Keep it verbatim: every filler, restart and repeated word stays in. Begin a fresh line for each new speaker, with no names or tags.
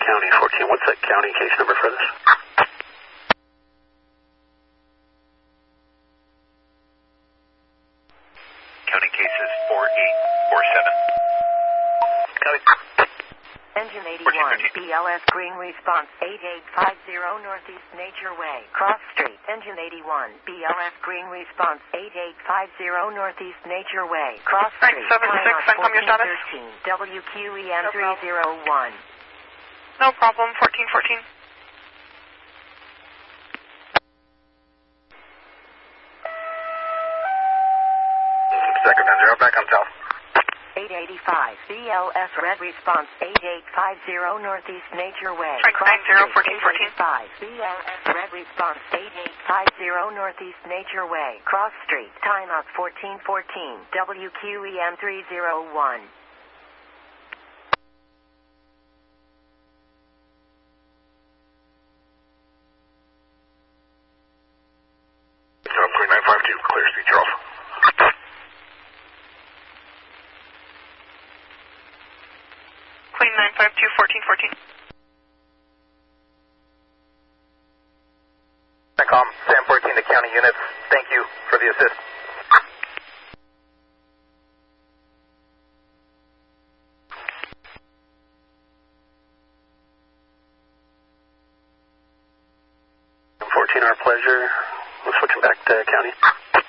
County fourteen. What's that county case number for this?
County case is four eight four seven.
County.
Engine eighty-one, B L S Green Response eight eight five zero Northeast Nature Way, Cross Street. Engine eighty-one, B L S Green Response eight eight five zero Northeast Nature Way, Cross Street.
Frank seven six, confirm your status.
W Q E N three zero one.
No problem, fourteen fourteen.
Second and zero, back on south.
eight eighty-five, B L S Red Response eight eight five zero Northeast Nature Way.
Frank nine zero, fourteen fourteen.
B L S Red Response eight eight five zero Northeast Nature Way, Cross Street. Timeout fourteen fourteen, W Q E M three zero one.
Queen nine five two, clear C, Charles.
Queen nine five two, fourteen fourteen.
Com, Sam fourteen to county units. Thank you for the assist. fourteen, our pleasure. We're switching back to county.